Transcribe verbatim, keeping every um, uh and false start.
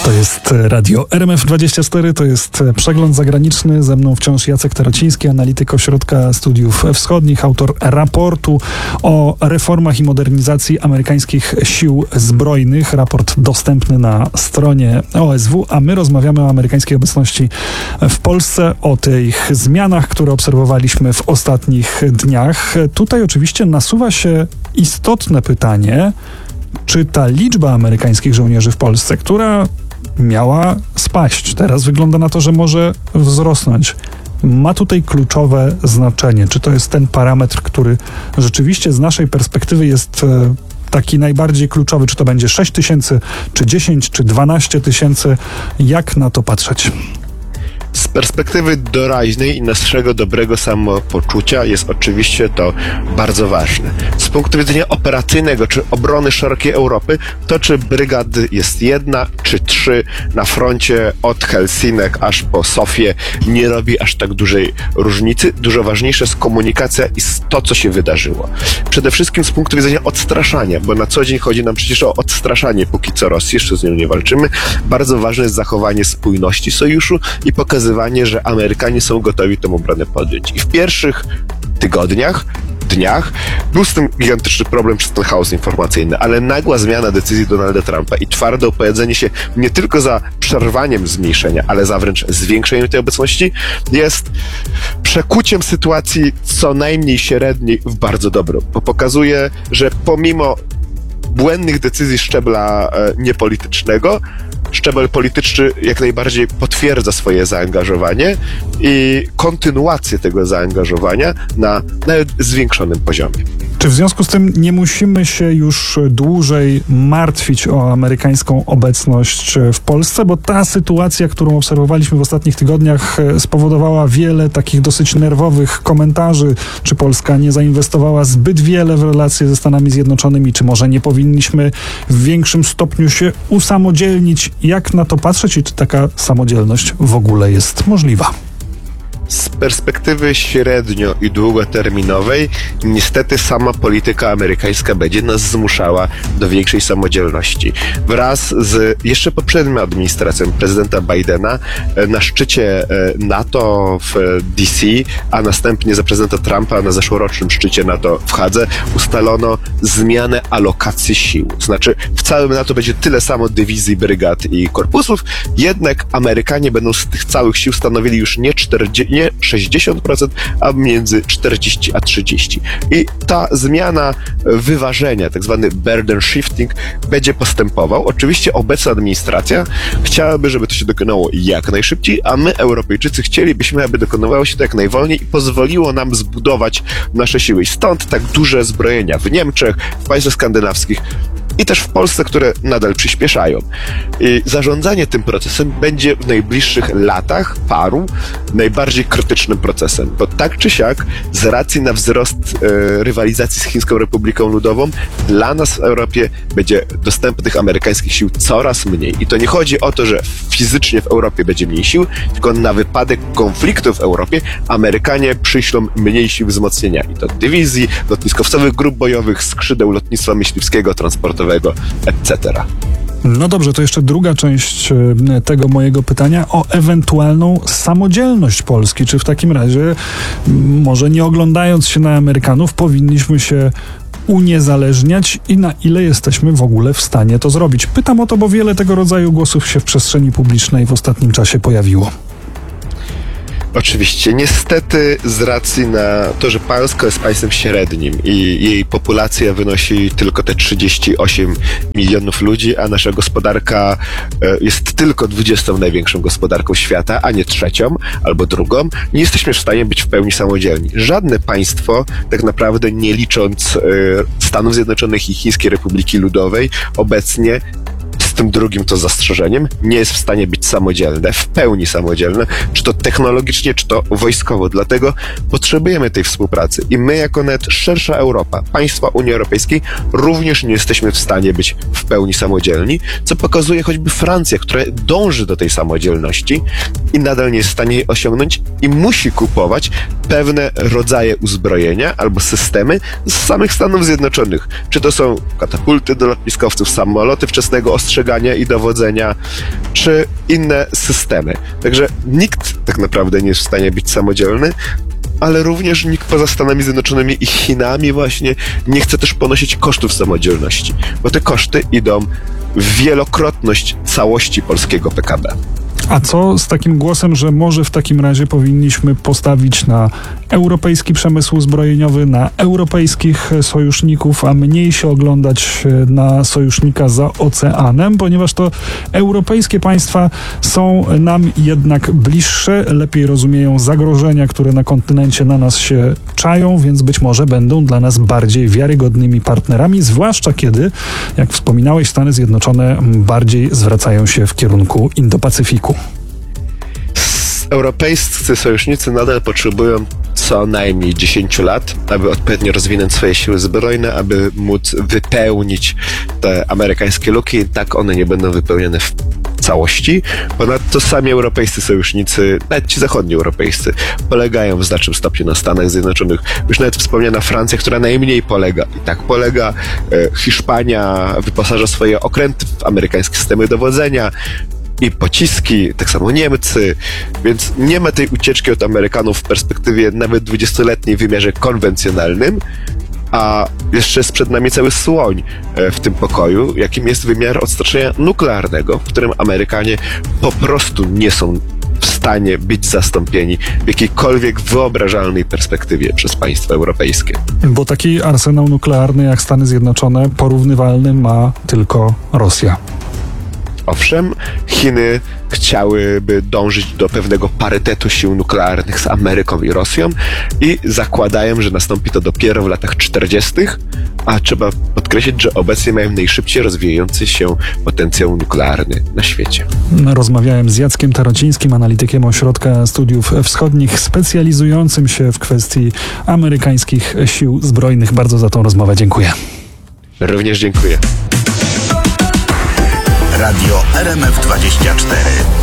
To jest Radio R M F dwadzieścia cztery, to jest przegląd zagraniczny. Ze mną wciąż Jacek Tarociński, analityk Ośrodka Studiów Wschodnich, autor raportu o reformach i modernizacji amerykańskich sił zbrojnych. Raport dostępny na stronie O S W, a my rozmawiamy o amerykańskiej obecności w Polsce, o tych zmianach, które obserwowaliśmy w ostatnich dniach. Tutaj oczywiście nasuwa się istotne pytanie, czy ta liczba amerykańskich żołnierzy w Polsce, która miała spaść, teraz wygląda na to, że może wzrosnąć, ma tutaj kluczowe znaczenie. Czy to jest ten parametr, który rzeczywiście z naszej perspektywy jest taki najbardziej kluczowy? Czy to będzie sześć tysięcy, czy dziesięć, czy dwanaście tysięcy? Jak na to patrzeć? Z perspektywy doraźnej i naszego dobrego samopoczucia jest oczywiście to bardzo ważne. Z punktu widzenia operacyjnego, czy obrony szerokiej Europy, to czy brygad jest jedna, czy trzy na froncie od Helsinek aż po Sofię nie robi aż tak dużej różnicy. Dużo ważniejsza jest komunikacja i to, co się wydarzyło. Przede wszystkim z punktu widzenia odstraszania, bo na co dzień chodzi nam przecież o odstraszanie, póki co Rosji, jeszcze z nią nie walczymy. Bardzo ważne jest zachowanie spójności sojuszu i pokazanie, że Amerykanie są gotowi tę obronę podjąć. I w pierwszych tygodniach, dniach był z tym gigantyczny problem przez ten chaos informacyjny, ale nagła zmiana decyzji Donalda Trumpa i twarde opowiedzenie się nie tylko za przerwaniem zmniejszenia, ale za wręcz zwiększeniem tej obecności jest przekuciem sytuacji co najmniej średniej w bardzo dobrą, bo pokazuje, że pomimo błędnych decyzji szczebla e, niepolitycznego, szczebel polityczny jak najbardziej potwierdza swoje zaangażowanie i kontynuację tego zaangażowania na nawet zwiększonym poziomie. Czy w związku z tym nie musimy się już dłużej martwić o amerykańską obecność w Polsce, bo ta sytuacja, którą obserwowaliśmy w ostatnich tygodniach, spowodowała wiele takich dosyć nerwowych komentarzy, czy Polska nie zainwestowała zbyt wiele w relacje ze Stanami Zjednoczonymi, czy może nie powinniśmy w większym stopniu się usamodzielnić. Jak na to patrzeć i czy taka samodzielność w ogóle jest możliwa? Z perspektywy średnio i długoterminowej niestety sama polityka amerykańska będzie nas zmuszała do większej samodzielności. Wraz z jeszcze poprzednią administracją prezydenta Bidena na szczycie NATO w D C, a następnie za prezydenta Trumpa na zeszłorocznym szczycie NATO w Hadze ustalono zmianę alokacji sił. Znaczy w całym NATO będzie tyle samo dywizji, brygad i korpusów, jednak Amerykanie będą z tych całych sił stanowili już nie czterdzieści, nie sześćdziesiąt procent, a między czterdzieści a trzydzieści. I ta zmiana wyważenia, tak zwany burden shifting, będzie postępował. Oczywiście obecna administracja chciałaby, żeby to się dokonało jak najszybciej, a my, Europejczycy, chcielibyśmy, aby dokonywało się to jak najwolniej i pozwoliło nam zbudować nasze siły. I stąd tak duże zbrojenia w Niemczech, w państwach skandynawskich i też w Polsce, które nadal przyspieszają. I zarządzanie tym procesem będzie w najbliższych latach, paru, najbardziej krytycznym procesem, bo tak czy siak, z racji na wzrost e, rywalizacji z Chińską Republiką Ludową, dla nas w Europie będzie dostępnych amerykańskich sił coraz mniej. I to nie chodzi o to, że fizycznie w Europie będzie mniej sił, tylko na wypadek konfliktu w Europie Amerykanie przyślą mniej sił wzmocnienia. I to dywizji, lotniskowcowych grup bojowych, skrzydeł lotnictwa myśliwskiego, transportowego, et cetera. No dobrze, to jeszcze druga część tego mojego pytania o ewentualną samodzielność Polski. Czy w takim razie, może nie oglądając się na Amerykanów, powinniśmy się uniezależniać i na ile jesteśmy w ogóle w stanie to zrobić? Pytam o to, bo wiele tego rodzaju głosów się w przestrzeni publicznej w ostatnim czasie pojawiło. Oczywiście. Niestety z racji na to, że Polska jest państwem średnim i jej populacja wynosi tylko te trzydzieści osiem milionów ludzi, a nasza gospodarka jest tylko dwudziestą największą gospodarką świata, a nie trzecią albo drugą, nie jesteśmy w stanie być w pełni samodzielni. Żadne państwo, tak naprawdę nie licząc Stanów Zjednoczonych i Chińskiej Republiki Ludowej, obecnie z tym drugim to zastrzeżeniem, nie jest w stanie być samodzielne, w pełni samodzielne, czy to technologicznie, czy to wojskowo. Dlatego potrzebujemy tej współpracy. I my, jako nawet szersza Europa, państwa Unii Europejskiej, również nie jesteśmy w stanie być w pełni samodzielni, co pokazuje choćby Francja, która dąży do tej samodzielności i nadal nie jest w stanie jej osiągnąć i musi kupować pewne rodzaje uzbrojenia albo systemy z samych Stanów Zjednoczonych. Czy to są katapulty do lotniskowców, samoloty wczesnego ostrzegania, ostrzegania i dowodzenia, czy inne systemy. Także nikt tak naprawdę nie jest w stanie być samodzielny, ale również nikt poza Stanami Zjednoczonymi i Chinami właśnie nie chce też ponosić kosztów samodzielności, bo te koszty idą w wielokrotność całości polskiego P K B. A co z takim głosem, że może w takim razie powinniśmy postawić na europejski przemysł zbrojeniowy, na europejskich sojuszników, a mniej się oglądać na sojusznika za oceanem, ponieważ to europejskie państwa są nam jednak bliższe, lepiej rozumieją zagrożenia, które na kontynencie na nas się czają, więc być może będą dla nas bardziej wiarygodnymi partnerami, zwłaszcza kiedy, jak wspominałeś, Stany Zjednoczone bardziej zwracają się w kierunku Indo-Pacyfiku. Europejscy sojusznicy nadal potrzebują co najmniej dziesięć lat, aby odpowiednio rozwinąć swoje siły zbrojne, aby móc wypełnić te amerykańskie luki. Tak one nie będą wypełnione w całości. Ponadto sami europejscy sojusznicy, nawet ci zachodnioeuropejscy, polegają w znacznym stopniu na Stanach Zjednoczonych. Już nawet wspomniana Francja, która najmniej polega. I tak polega. Hiszpania wyposaża swoje okręty w amerykańskie systemy dowodzenia i pociski, tak samo Niemcy, więc nie ma tej ucieczki od Amerykanów w perspektywie nawet dwudziestoletniej w wymiarze konwencjonalnym, a jeszcze jest przed nami cały słoń w tym pokoju, jakim jest wymiar odstraszenia nuklearnego, w którym Amerykanie po prostu nie są w stanie być zastąpieni w jakiejkolwiek wyobrażalnej perspektywie przez państwa europejskie. Bo taki arsenał nuklearny jak Stany Zjednoczone porównywalny ma tylko Rosja. Owszem, Chiny chciałyby dążyć do pewnego parytetu sił nuklearnych z Ameryką i Rosją i zakładają, że nastąpi to dopiero w latach czterdziestych, a trzeba podkreślić, że obecnie mają najszybciej rozwijający się potencjał nuklearny na świecie. Rozmawiałem z Jackiem Tarocińskim, analitykiem Ośrodka Studiów Wschodnich, specjalizującym się w kwestii amerykańskich sił zbrojnych. Bardzo za tą rozmowę dziękuję. Również dziękuję. Radio R M F dwadzieścia cztery.